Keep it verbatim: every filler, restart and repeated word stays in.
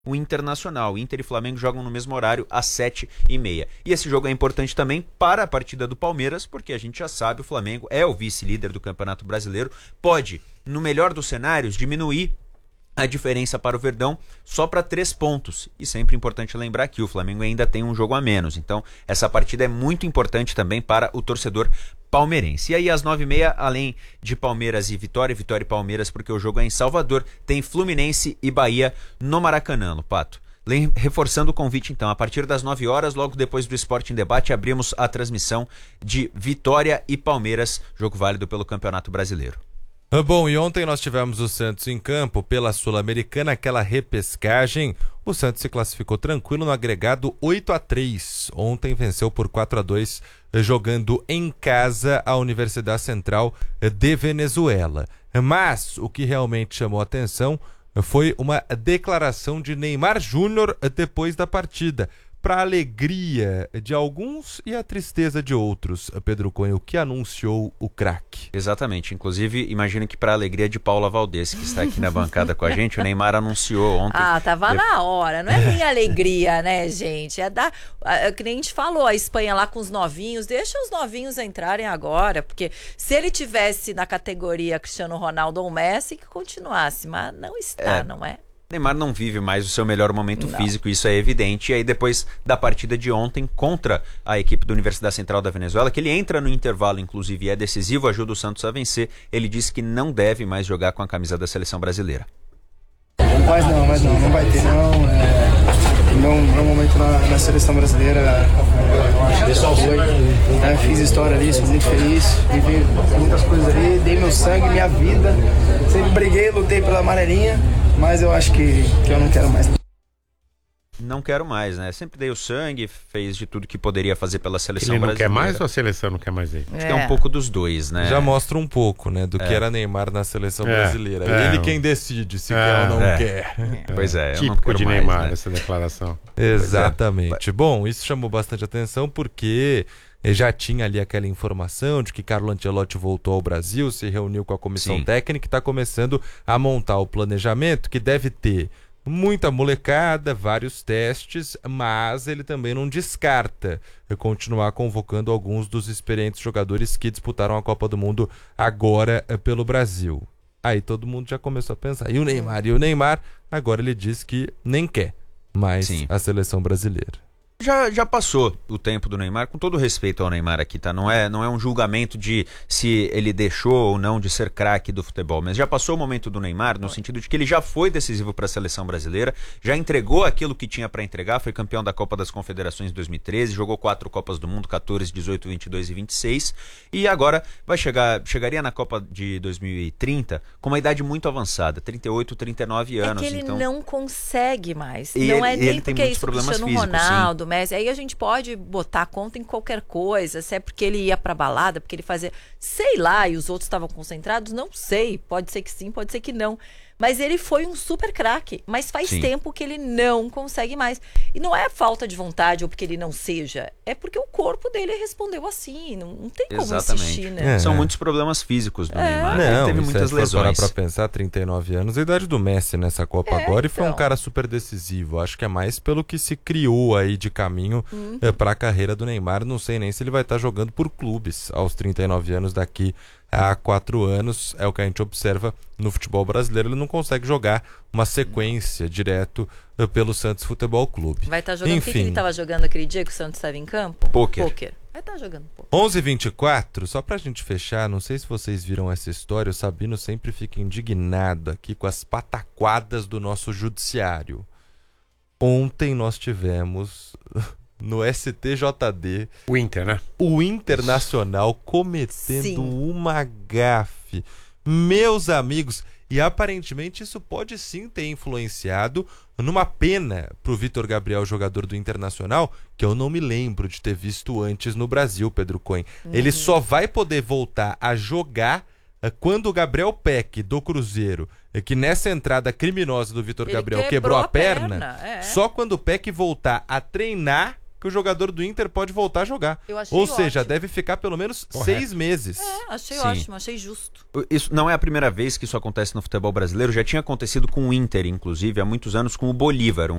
o Internacional. Inter e Flamengo jogam no mesmo horário, às sete e meia. E esse jogo é importante também para a partida do Palmeiras, porque a gente já sabe, o Flamengo é o vice-líder do Campeonato Brasileiro, pode, no melhor dos cenários, diminuir a diferença para o Verdão só para três pontos. E sempre importante lembrar que o Flamengo ainda tem um jogo a menos. Então, essa partida é muito importante também para o torcedor palmeirense. E aí, às nove e meia, além de Palmeiras e Vitória, Vitória e Palmeiras, porque o jogo é em Salvador, tem Fluminense e Bahia no Maracanã, Pato. Reforçando o convite, então, a partir das nove horas, logo depois do Esporte em Debate, abrimos a transmissão de Vitória e Palmeiras, jogo válido pelo Campeonato Brasileiro. Bom, e ontem nós tivemos o Santos em campo pela Sul-Americana, aquela repescagem. O Santos se classificou tranquilo no agregado oito a três. Ontem venceu por quatro a dois, jogando em casa a Universidade Central de Venezuela. Mas o que realmente chamou a atenção foi uma declaração de Neymar Júnior depois da partida. Para a alegria de alguns e a tristeza de outros, Pedro Cunha, o que anunciou o craque. Exatamente, inclusive imagino que para a alegria de Paula Valdez, que está aqui na bancada com a gente, o Neymar anunciou ontem... Ah, tava na hora, não é nem alegria, né, gente? É da, é, que nem a gente falou, a Espanha lá com os novinhos, deixa os novinhos entrarem agora, porque se ele tivesse na categoria Cristiano Ronaldo ou Messi, que continuasse, mas não está, é. não é? Neymar não vive mais o seu melhor momento não. físico, isso é evidente. E aí depois da partida de ontem contra a equipe da Universidade Central da Venezuela, que ele entra no intervalo, inclusive, e é decisivo, ajuda o Santos a vencer, ele disse que não deve mais jogar com a camisa da seleção brasileira. Mas não, mas não, não vai ter não. É, meu, meu momento na, na seleção brasileira, eu acho que só foi. Né, fiz história ali, sou muito feliz, vivi muitas coisas ali, dei meu sangue, minha vida. Sempre briguei, lutei pela amarelinha, mas eu acho que, que eu não quero mais. Não quero mais, né? Sempre dei o sangue, fez de tudo que poderia fazer pela seleção ele não brasileira. Quer mais ou a seleção não quer mais ele? Acho é. que é um pouco dos dois, né? Já mostra um pouco, né, do é. que era Neymar na seleção é. brasileira. É. Ele quem decide se é. quer ou não é. quer. É. Pois é, típico eu não quero de mais, Neymar, né? essa declaração. Exatamente. É. Bom, isso chamou bastante atenção porque já tinha ali aquela informação de que Carlo Ancelotti voltou ao Brasil, se reuniu com a comissão Sim. técnica e está começando a montar o planejamento que deve ter muita molecada, vários testes, mas ele também não descarta continuar convocando alguns dos experientes jogadores que disputaram a Copa do Mundo agora pelo Brasil. Aí todo mundo já começou a pensar, e o Neymar? E o Neymar, agora ele diz que nem quer mais Sim. a seleção brasileira. Já, já passou o tempo do Neymar, com todo respeito ao Neymar aqui, tá? Não é, não é um julgamento de se ele deixou ou não de ser craque do futebol, mas já passou o momento do Neymar no sentido de que ele já foi decisivo para a seleção brasileira, já entregou aquilo que tinha para entregar, foi campeão da Copa das Confederações em dois mil e treze, jogou quatro Copas do Mundo, quatorze, dezoito, vinte e dois e vinte e seis, e agora vai chegar, chegaria na Copa de dois mil e trinta com uma idade muito avançada, trinta e oito, trinta e nove anos. É que ele então... não consegue mais, e não ele, é nem ele porque é isso, problemas Cristiano físicos, Ronaldo, sim. Messi, aí a gente pode botar conta em qualquer coisa, se é porque ele ia pra balada, porque ele fazia, sei lá, e os outros estavam concentrados, não sei, pode ser que sim, pode ser que não, mas ele foi um super craque, mas faz sim. tempo que ele não consegue mais, e não é falta de vontade ou porque ele não seja, é porque o corpo dele respondeu assim, não, não tem como Exatamente. insistir, né? É. São muitos problemas físicos do É. Neymar, Não, ele teve isso muitas é, lesões. Para pensar, trinta e nove anos, a idade do Messi nessa Copa É, agora, e foi um então. cara super decisivo. Acho que é mais pelo que se criou aí de caminho Uhum. é, para a carreira do Neymar. Não sei nem se ele vai estar jogando por clubes aos trinta e nove anos daqui a quatro anos. É o que a gente observa no futebol brasileiro. Ele não consegue jogar uma sequência direto uh, pelo Santos Futebol Clube. Vai estar jogando, Enfim. o que, que ele estava jogando aquele dia que o Santos estava em campo? Pôquer. Pôquer. Vai estar jogando pôquer. onze e vinte e quatro, só pra gente fechar, não sei se vocês viram essa história, o Sabino sempre fica indignado aqui com as pataquadas do nosso judiciário. Ontem nós tivemos no S T J D o Inter, né? O Internacional cometendo Sim. uma gafe. Meus amigos, e aparentemente isso pode sim ter influenciado numa pena pro Vitor Gabriel, jogador do Internacional, que eu não me lembro de ter visto antes no Brasil, Pedro Cohen. Uhum. Ele só vai poder voltar a jogar quando o Gabriel Peck, do Cruzeiro, que nessa entrada criminosa do Vitor Gabriel quebrou, quebrou a perna, perna é. Só quando o Peck voltar a treinar que o jogador do Inter pode voltar a jogar. Eu achei Ou seja, ótimo. deve ficar pelo menos Correto. seis meses. É, achei Sim. ótimo, achei justo. Isso não é a primeira vez que isso acontece no futebol brasileiro, já tinha acontecido com o Inter, inclusive, há muitos anos com o Bolívar, um